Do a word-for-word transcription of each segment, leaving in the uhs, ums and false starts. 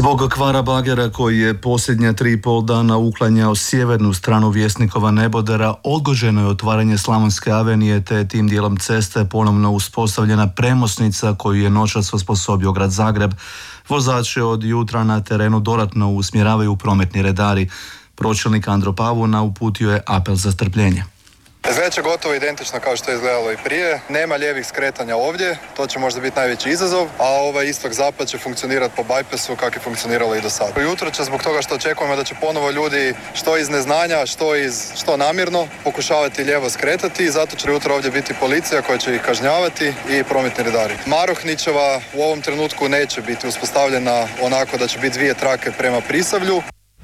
Zbog kvara bagera koji je posljednja tri i pol dana uklanjao sjevernu stranu Vjesnikova nebodera, odgođeno je otvaranje Slavonske avenije, te je tim dijelom ceste ponovno uspostavljena premosnica koju je noćas osposobio grad Zagreb. Vozače od jutra na terenu dodatno usmjeravaju prometni redari. Pročelnik Andro Pavuna uputio je apel za strpljenje. Izgleda gotovo identično kao što je izgledalo i prije. Nema lijevih skretanja ovdje, to će možda biti najveći izazov, a ovaj istok-zapad će funkcionirati po bajpesu kako je funkcioniralo i do sada. Jutro će zbog toga što očekujemo da će ponovo ljudi što iz neznanja, što, iz, što namjerno pokušavati lijevo skretati, zato će jutro ovdje biti policija koja će ih kažnjavati i prometni redari. Marohničeva u ovom trenutku neće biti uspostavljena onako da će biti dvije trake prema Prisavlju.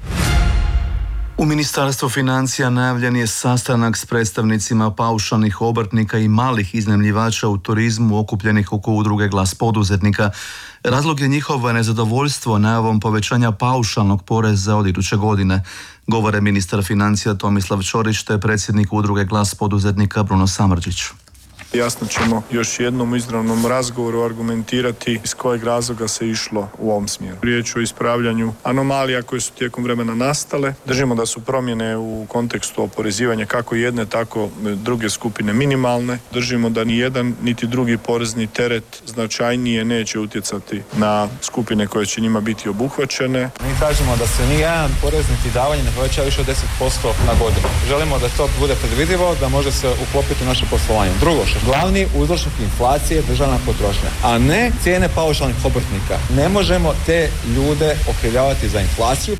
U Ministarstvu financija najavljen je sastanak s predstavnicima paušalnih obrtnika i malih iznajmljivača u turizmu okupljenih oko udruge Glas poduzetnika. Razlog je njihovo nezadovoljstvo najavom povećanja paušalnog poreza od iduće godine, govore ministar financija Tomislav Ćorić te predsjednik udruge Glas poduzetnika Bruno Samardžić. Jasno ćemo još jednom u izravnom razgovoru argumentirati iz kojeg razloga se išlo u ovom smjeru. Riječ o ispravljanju anomalija koje su tijekom vremena nastale. Držimo da su promjene u kontekstu oporezivanja kako jedne, tako druge skupine minimalne. Držimo da ni jedan niti drugi porezni teret značajnije neće utjecati na skupine koje će njima biti obuhvaćene. Mi kažemo da se ni jedan porez niti davanje ne poveća više od deset posto na godinu. Želimo da to bude predvidivo, da može se uklopiti u naše poslovanje. Drugo, glavni uzročnik inflacije je državna potrošnja, a ne cijene paušalnih obrtnika. Ne možemo te ljude okrivljavati za inflaciju.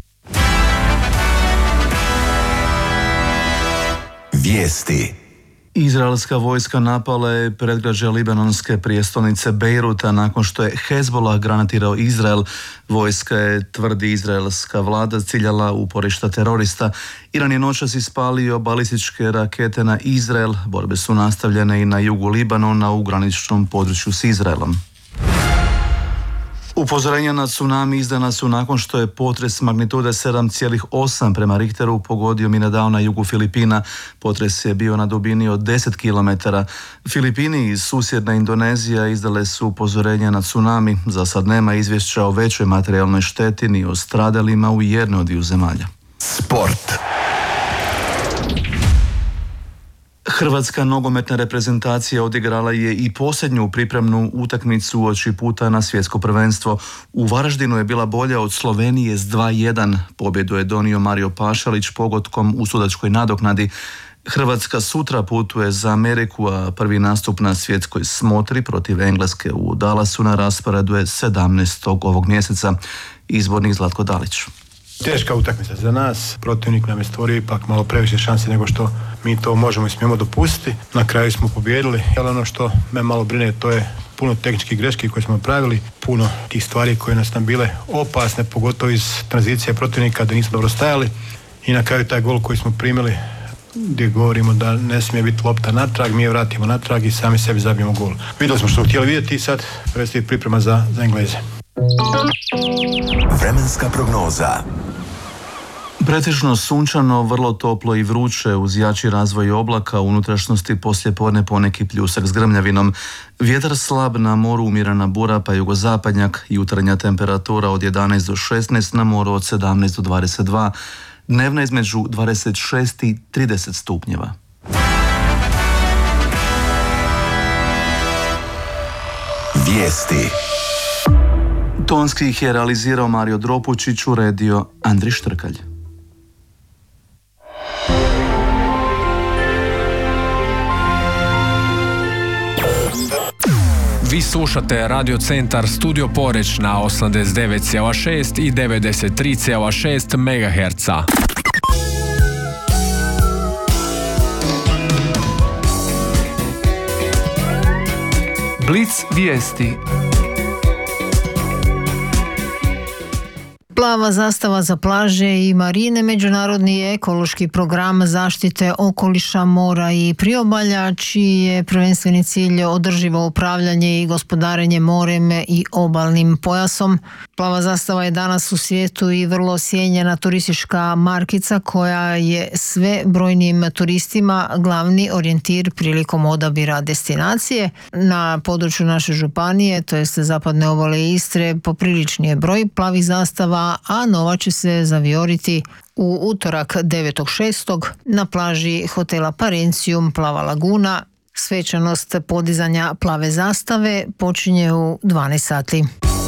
Vijesti. Izraelska vojska napala je predgrađe libanonske prijestolnice Bejruta nakon što je Hezbollah granatirao Izrael. Vojska je, tvrdi izraelska vlada, ciljala uporišta terorista. Iran je noćas ispalio balističke rakete na Izrael. Borbe su nastavljene i na jugu Libanona u graničnom području s Izraelom. Upozorenja na tsunami izdana su nakon što je potres magnitude sedam zarez osam prema Richteru pogodio Mindanao na jugu Filipina. Potres je bio na dubini od deset kilometara. Filipini i susjedna Indonezija izdale su upozorenja na tsunami. Za sad nema izvješća o većoj materijalnoj šteti ni o stradalima u jednoj od dviju zemalja. Sport. Hrvatska nogometna reprezentacija odigrala je i posljednju pripremnu utakmicu uoči puta na svjetsko prvenstvo. U Varaždinu je bila bolja od Slovenije s dva jedan. Pobjedu je donio Mario Pašalić pogodkom u sudačkoj nadoknadi. Hrvatska sutra putuje za Ameriku, a prvi nastup na svjetskoj smotri protiv Engleske u Dallasu na rasporedu je sedamnaestog ovog mjeseca. Izbornik Zlatko Dalić. Teška utakmica za nas, protivnik nam je stvorio ipak malo previše šanse nego što mi to možemo i smijemo dopustiti. Na kraju smo pobijedili, ali ono što me malo brine to je puno tehničkih greški koje smo pravili, puno tih stvari koje nas nam bile opasne, pogotovo iz tranzicije protivnika da nismo dobro stajali i na kraju taj gol koji smo primili gdje govorimo da ne smije biti lopta natrag, mi je vratimo natrag i sami sebi zabijemo gol. Vidjeli smo što smo htjeli vidjeti i sad predstoji priprema za, za Engleze. Vremenska prognoza. Pretežno sunčano, vrlo toplo i vruće uz jači razvoj oblaka, u unutrašnjosti poslijepodne poneki pljusak s grmljavinom. Vjetar slab, na moru umjerena bura pa jugozapadnjak, jutarnja temperatura od jedanaest do šesnaest, na moru od sedamnaest do dvadeset dva, dnevna između dvadeset šest i trideset stupnjeva. Vijesti. Tonski ih je realizirao Mario Dropučić, uredio Andri Štrkalj. Vi slušate Radio Centar Studio Poreč na osamdeset devet zarez šest i devedeset tri zarez šest megaherca. Blic vijesti. Plava zastava za plaže i marine međunarodni je ekološki program zaštite okoliša, mora i priobalja, čiji je prvenstveni cilj održivo upravljanje i gospodarenje morem i obalnim pojasom. Plava zastava je danas u svijetu i vrlo cijenjena turistička markica koja je sve brojnim turistima glavni orijentir prilikom odabira destinacije. Na području naše županije, to jest zapadne obale Istre, poprilični je broj plavih zastava, a nova će se zavijoriti u utorak devetog šestog na plaži hotela Parencium Plava Laguna. Svečanost podizanja plave zastave počinje u dvanaest sati.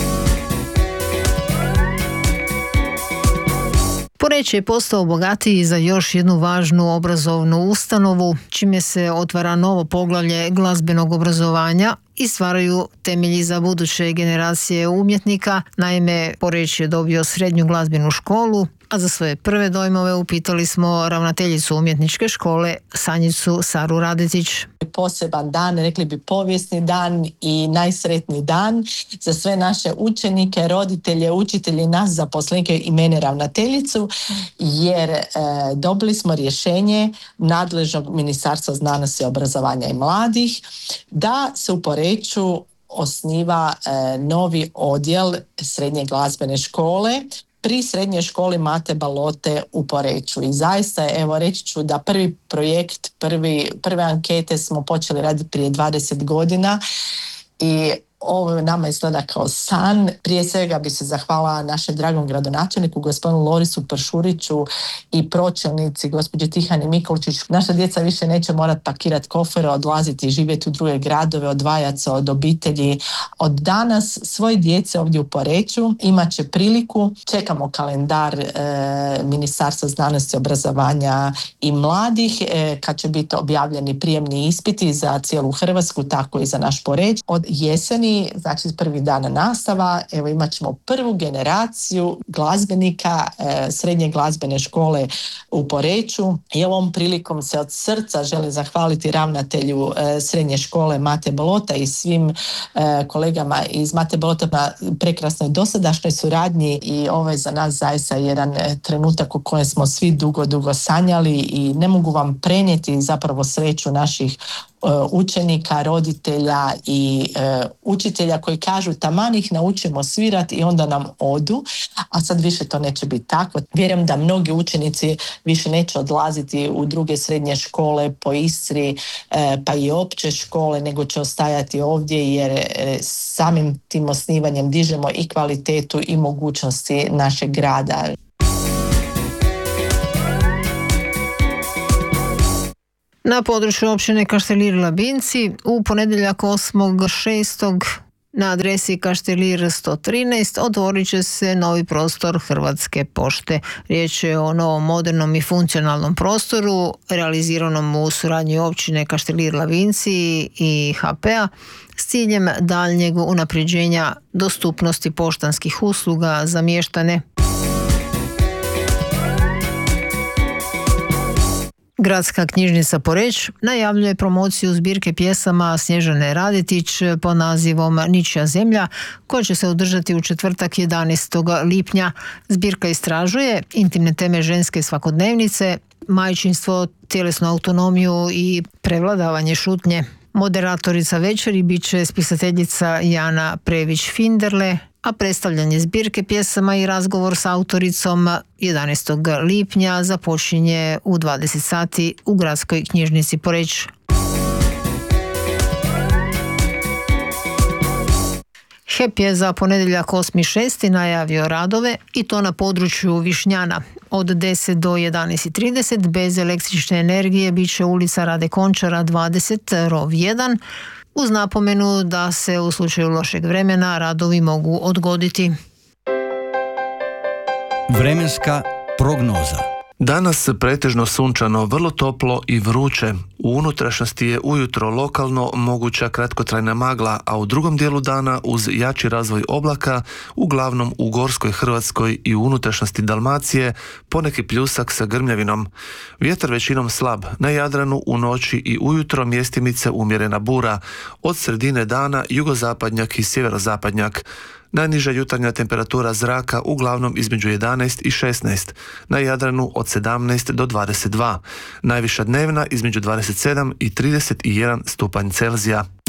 Poreč je postao bogatiji za još jednu važnu obrazovnu ustanovu, čime se otvara novo poglavlje glazbenog obrazovanja i stvaraju temelji za buduće generacije umjetnika. Naime, Poreč je dobio srednju glazbenu školu, a za svoje prve dojmove upitali smo ravnateljicu umjetničke škole Sanjicu Saru Radetić. Poseban dan, rekli bi povijesni dan i najsretniji dan za sve naše učenike, roditelje, učitelje, nas zaposlenike i mene ravnateljicu, jer e, dobili smo rješenje nadležnog Ministarstva znanosti, obrazovanja i mladih da se u Poreču osniva e, novi odjel srednje glazbene škole pri srednjoj školi Mate Balote u Poreču. I zaista, evo reći ću da prvi projekt, prvi, prve ankete smo počeli raditi prije dvadeset godina i ovo nama izgleda kao san. Prije svega bi se zahvala našem dragom gradonačelniku, gospodinu Lorisu Pršuriću i pročelnici, gospođi Tihani Mikolčić. Naša djeca više neće morati pakirati kofere, odlaziti i živjeti u druge gradove, odvajati se od obitelji. Od danas svoje djece ovdje u Poreču imat će priliku, čekamo kalendar e, Ministarstva znanosti, obrazovanja i mladih, e, kad će biti objavljeni prijemni ispiti za cijelu Hrvatsku, tako i za naš Poreč. Od jeseni, znači prvi dan nastava, evo imat ćemo prvu generaciju glazbenika e, srednje glazbene škole u Poreču i ovom prilikom se od srca želim zahvaliti ravnatelju e, srednje škole Mate Balota i svim e, kolegama iz Mate Balota na prekrasnoj dosadašnjoj suradnji i ovo je za nas zaista jedan e, trenutak u kojem smo svi dugo, dugo sanjali i ne mogu vam prenijeti zapravo sreću naših učenika, roditelja i e, učitelja koji kažu taman ih naučimo svirati i onda nam odu, a sad više to neće biti tako. Vjerujem da mnogi učenici više neće odlaziti u druge srednje škole po Istri, e, pa i opće škole, nego će ostajati ovdje jer e, samim tim osnivanjem dižemo i kvalitetu i mogućnosti našeg grada. Na području općine Kaštelir Labinci u ponedjeljak osmog šestog na adresi Kaštelir sto trinaest otvorit će se novi prostor Hrvatske pošte. Riječ je o novom modernom i funkcionalnom prostoru realiziranom u suradnji općine Kaštelir Labinci i ha pe a s ciljem daljnjeg unapređenja dostupnosti poštanskih usluga za mještane. Gradska knjižnica Poreč najavljuje promociju zbirke pjesama Snježane Radetić pod nazivom Ničija zemlja, koja će se održati u četvrtak jedanaestog lipnja. Zbirka istražuje intimne teme ženske svakodnevnice, majčinstvo, tjelesnu autonomiju i prevladavanje šutnje. Moderatorica večeri bit će spisateljica Jana Prević-Finderle, a predstavljanje zbirke pjesama i razgovor s autoricom jedanaestog lipnja započinje u dvadeset sati u Gradskoj knjižnici Poreč. he e pe je za ponedjeljak osmi šesti najavio radove i to na području Višnjana. Od deset do jedanaest i trideset bez električne energije bit će ulica Rade Končara dvadeset rov jedan, uz napomenu da se u slučaju lošeg vremena radovi mogu odgoditi. Vremenska prognoza. Danas pretežno sunčano, vrlo toplo i vruće. U unutrašnjosti je ujutro lokalno moguća kratkotrajna magla, a u drugom dijelu dana uz jači razvoj oblaka, uglavnom u gorskoj Hrvatskoj i u unutrašnjosti Dalmacije, poneki pljusak sa grmljavinom. Vjetar većinom slab, na Jadranu u noći i ujutro mjestimice umjerena bura, od sredine dana jugozapadnjak i sjeverozapadnjak. Najniža jutarnja temperatura zraka uglavnom između jedanaest i šesnaest, na Jadranu od sedamnaest do dvadeset dva, najviša dnevna između dvadeset sedam i trideset jedan stupanj Celzija.